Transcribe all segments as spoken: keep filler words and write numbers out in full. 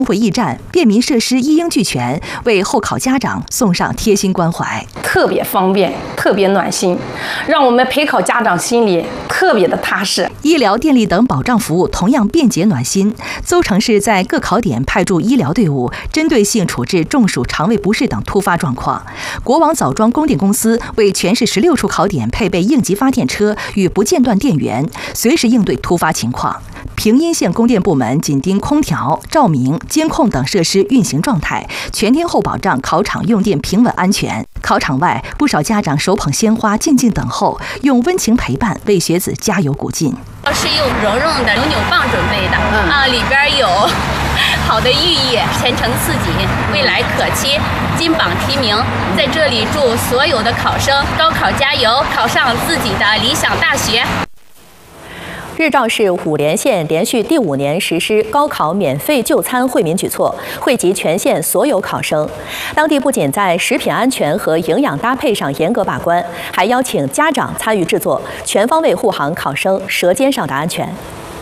会驿站便民设施一应俱全，为候考家长送上贴心关怀， 特别方便，特别暖心，让我们陪考家长心里特别的踏实。 医疗、电力等保障服务同样便捷暖心。邹城市在各考点派驻医疗队伍，针对性处置中暑、肠胃不适等突发状况。国网枣庄供电公司为全市十六处考点配备应急发电车与不间断电源，随时应对突发情况。平阴县供电部门紧盯空调、照明、监控等设施运行状态，全天候保障考场用电平稳安全。考场外，不少家长手捧鲜花，静静等候，用温情陪伴为学子加油鼓劲。 是用绒绒的扭扭棒准备的，嗯、啊，里边有好的寓意，前程似锦，未来可期，金榜题名。在这里祝所有的考生高考加油，考上自己的理想大学。 日照市五莲县连续第五年实施高考免费就餐惠民举措，惠及全县所有考生。当地不仅在食品安全和营养搭配上严格把关，还邀请家长参与制作，全方位护航考生舌尖上的安全。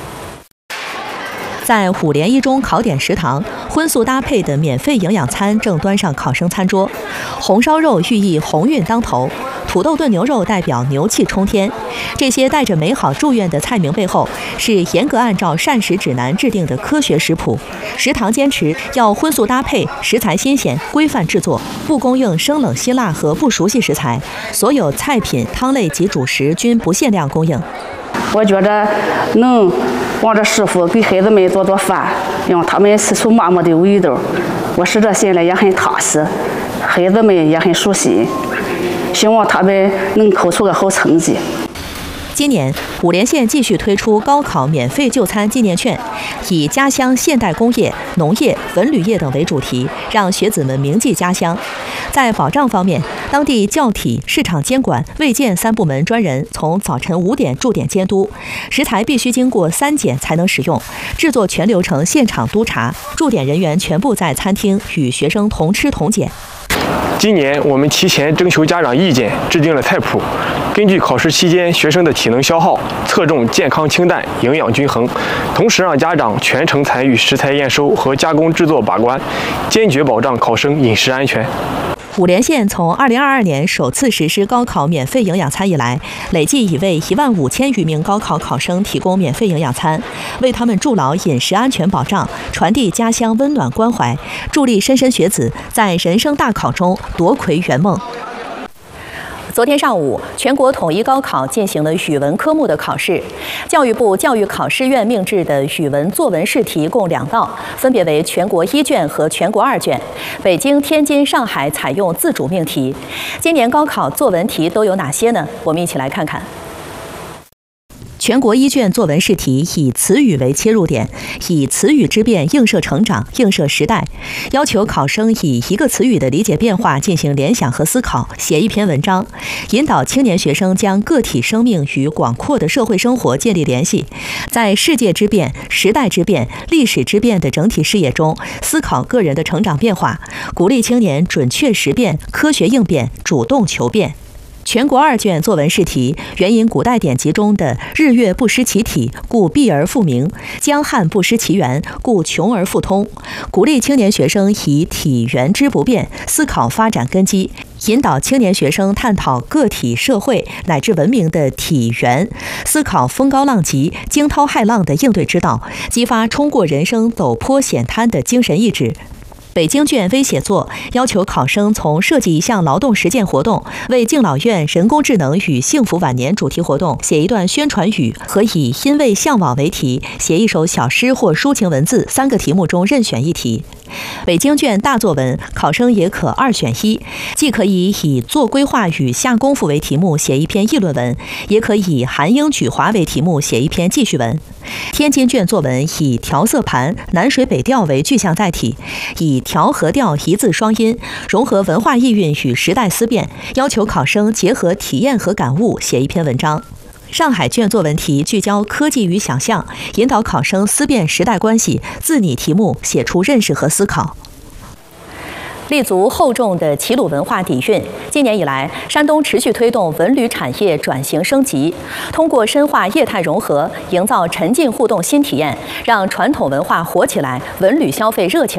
在五莲一中考点食堂，荤素搭配的免费营养餐正端上考生餐桌。红烧肉寓意鸿运当头，土豆炖牛肉代表牛气冲天。这些带着美好祝愿的菜名背后，是严格按照膳食指南制定的科学食谱。食堂坚持要荤素搭配，食材新鲜，规范制作，不供应生冷辛辣和不熟悉食材。所有菜品、汤类及主食均不限量供应。 我觉着能望着师傅给孩子们做做饭，让他们吃出妈妈的味道，我使这心里也很踏实，孩子们也很舒心，希望他们能考出个好成绩。 今年，五莲县继续推出高考免费就餐纪念券，以家乡现代工业、农业、文旅业等为主题，让学子们铭记家乡。在保障方面，当地教体、市场监管、卫健三部门专人从早晨五点驻点监督，食材必须经过三检才能使用，制作全流程现场督查，驻点人员全部在餐厅与学生同吃同检。 今年我们提前征求家长意见，制定了菜谱，根据考试期间学生的体能消耗，侧重健康清淡、营养均衡，同时让家长全程参与食材验收和加工制作把关，坚决保障考生饮食安全。 五莲县从二零二二年首次实施高考免费营养餐以来，累计已为一万五千余名高考考生提供免费营养餐，为他们筑牢饮食安全保障，传递家乡温暖关怀，助力莘莘学子在人生大考中夺魁圆梦。昨天上午，全国统一高考进行了语文科目的考试。教育部教育考试院命制的语文作文试题共两道，分别为全国一卷和全国二卷。北京、天津、上海采用自主命题。今年高考作文题都有哪些呢？我们一起来看看。全国一卷作文试题以词语为切入点，以词语之变映射成长、映射时代，要求考生以一个词语的理解变化进行联想和思考，写一篇文章，引导青年学生将个体生命与广阔的社会生活建立联系，在世界之变、时代之变、历史之变的整体视野中思考个人的成长变化，鼓励青年准确识变、科学应变、主动求变。全国二卷作文试题援引古代典籍中的“日月不失其体，故闭而复明；江汉不失其源，故穷而复通”，鼓励青年学生以体源之不变思考发展根基，引导青年学生探讨个体、社会乃至文明的体源，思考风高浪急、惊涛骇浪的应对之道，激发冲过人生陡坡险滩的精神意志。北京卷微写作要求考生从设计一项劳动实践活动，为敬老院人工智能与幸福晚年主题活动写一段宣传语，和以因为向往为题写一首小诗或抒情文字三个题目中任选一题。北京卷大作文，考生也可二选一，既可以以做规划与下功夫为题目写一篇议论文，也可以含英举华为题目写一篇记叙文。天津卷作文以调色盘、南水北调为具象载体，以调和调一字双音，融合文化意蕴与时代思辨，要求考生结合体验和感悟写一篇文章。上海卷作文题聚焦科技与想象，引导考生思辨时代关系，自拟题目写出认识和思考。 立足厚重的齐鲁文化底蕴，今年以来，山东持续推动文旅产业转型升级，通过深化业态融合，营造沉浸互动新体验，让传统文化活起来，文旅消费热起来。